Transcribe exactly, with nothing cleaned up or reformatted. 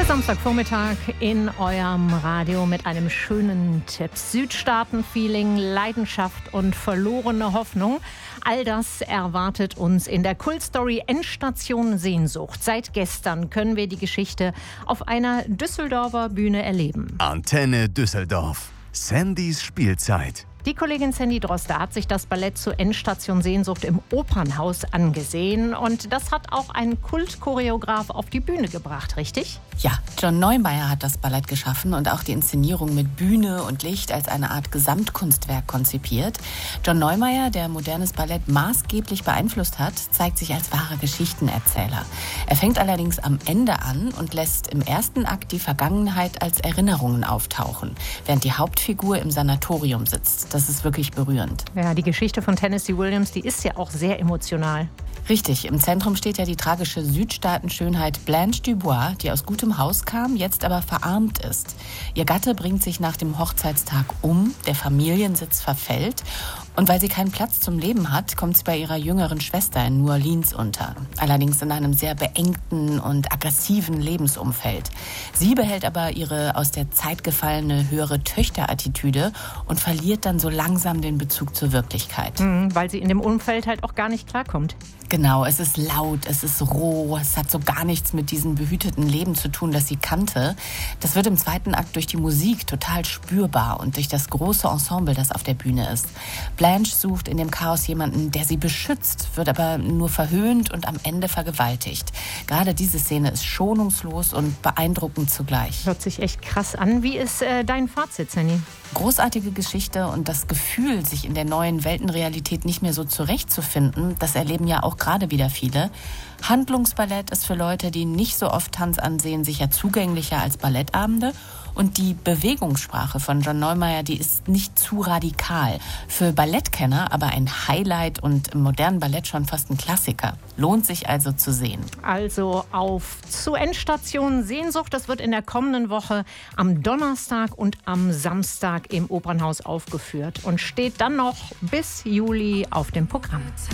Der Samstagvormittag in eurem Radio mit einem schönen Tipp. Südstaaten-Feeling, Leidenschaft und verlorene Hoffnung. All das erwartet uns in der Kultstory Endstation Sehnsucht. Seit gestern können wir die Geschichte auf einer Düsseldorfer Bühne erleben. Antenne Düsseldorf. Sandys Spielzeit. Die Kollegin Sandy Droste hat sich das Ballett zu Endstation Sehnsucht im Opernhaus angesehen. Und das hat auch ein Kultchoreograf auf die Bühne gebracht, richtig? Ja, John Neumeier hat das Ballett geschaffen und auch die Inszenierung mit Bühne und Licht als eine Art Gesamtkunstwerk konzipiert. John Neumeier, der modernes Ballett maßgeblich beeinflusst hat, zeigt sich als wahrer Geschichtenerzähler. Er fängt allerdings am Ende an und lässt im ersten Akt die Vergangenheit als Erinnerungen auftauchen, während die Hauptfigur im Sanatorium sitzt. Das ist wirklich berührend. Ja, die Geschichte von Tennessee Williams, die ist ja auch sehr emotional. Richtig, im Zentrum steht ja die tragische Südstaatenschönheit Blanche Dubois, die aus gutem Haus kam, jetzt aber verarmt ist. Ihr Gatte bringt sich nach dem Hochzeitstag um, der Familiensitz verfällt. Und weil sie keinen Platz zum Leben hat, kommt sie bei ihrer jüngeren Schwester in New Orleans unter. Allerdings in einem sehr beengten und aggressiven Lebensumfeld. Sie behält aber ihre aus der Zeit gefallene höhere Töchterattitüde und verliert dann so langsam den Bezug zur Wirklichkeit. Mhm, weil sie in dem Umfeld halt auch gar nicht klarkommt. Genau, es ist laut, es ist roh, es hat so gar nichts mit diesem behüteten Leben zu tun, das sie kannte. Das wird im zweiten Akt durch die Musik total spürbar und durch das große Ensemble, das auf der Bühne ist. Blanche sucht in dem Chaos jemanden, der sie beschützt, wird aber nur verhöhnt und am Ende vergewaltigt. Gerade diese Szene ist schonungslos und beeindruckend zugleich. Hört sich echt krass an. Wie ist äh, dein Fazit, Sandy? Großartige Geschichte und das Gefühl, sich in der neuen Weltenrealität nicht mehr so zurechtzufinden, das erleben ja auch gerade wieder viele. Handlungsballett ist für Leute, die nicht so oft Tanz ansehen, sicher zugänglicher als Ballettabende. Und die Bewegungssprache von John Neumeier, die ist nicht zu radikal. Für Ballettkenner aber ein Highlight und im modernen Ballett schon fast ein Klassiker. Lohnt sich also zu sehen. Also auf zu Endstation Sehnsucht. Das wird in der kommenden Woche am Donnerstag und am Samstag im Opernhaus aufgeführt und steht dann noch bis Juli auf dem Programm.